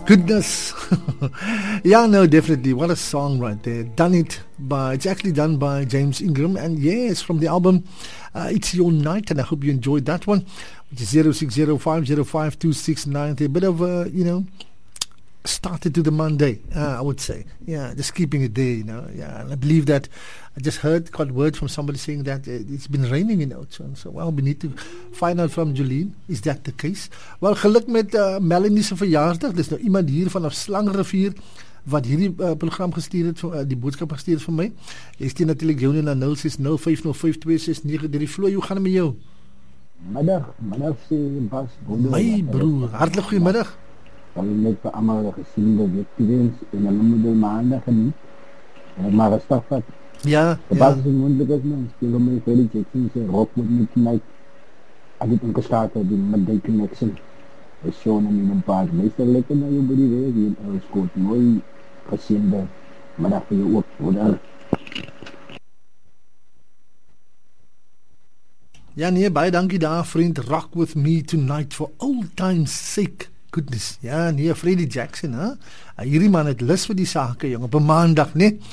Goodness. Yeah, no, definitely. What a song right there. It's actually done by James Ingram. And yes, from the album, It's Your Night. And I hope you enjoyed that one, which is 0605052690. A bit of, started to the Monday, I would say. Yeah, just keeping it there, Yeah, and I believe that I just got word from somebody saying that it's been raining in Oudtshoorn. So, well, we need to find out from Jolene. Is that the case? Wel, geluk met Melanie se verjaarsdag. Dis nou iemand hier vanaf Slangenrivier wat hierdie program gestuur het, die boodskap gestuur het vir my. Jy stuur natuurlik jou na 0605052693. Flo, hoe gaan dit met jou? Middag sê Bas. My broer, hartlik goeiemiddag. Dan net vir almal gesien dat dit tens en hulle moet maandag geniet. Maar as dit vat. Ja. Bas is moeilik as mens. Jy moet my vir die sê rock met my tonight. Ek het ingestart op die Midday Connection. Is shown in 'n paar. Meestal lekker na jou by die weer hier in skoot. Mooi gesiende middag vir jou ook. Hoor. Ja nee, baie dankie daar vriend. Rock with me tonight for old time's sake. Goodness. Ja nee, Freddie Jackson, hè? Hierdie man het lus vir die sake, jong, op 'n maandag, nee.